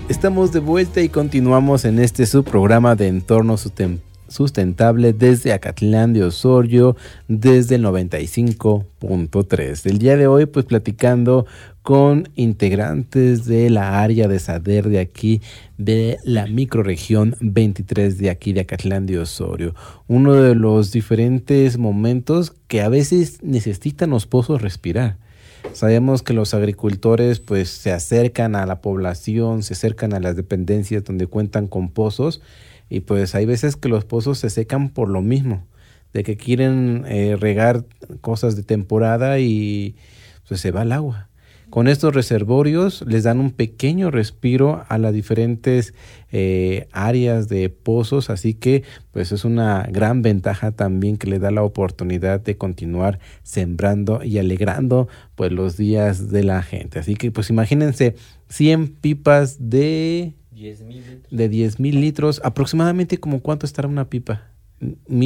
Estamos de vuelta y continuamos en este subprograma de Entorno Sustentable desde Acatlán de Osorio, desde el 95.3. El día de hoy, pues platicando con integrantes de la área de SADER de aquí, de la microrregión 23 de aquí de Acatlán de Osorio. Uno de los diferentes momentos que a veces necesitan los pozos respirar. Sabemos que los agricultores pues se acercan a la población, se acercan a las dependencias donde cuentan con pozos y pues hay veces que los pozos se secan por lo mismo, de que quieren regar cosas de temporada y pues se va el agua. Con estos reservorios les dan un pequeño respiro a las diferentes áreas de pozos, así que pues es una gran ventaja también que le da la oportunidad de continuar sembrando y alegrando pues los días de la gente. Así que pues imagínense 100 pipas de 10,000 litros, aproximadamente como cuánto estará una pipa.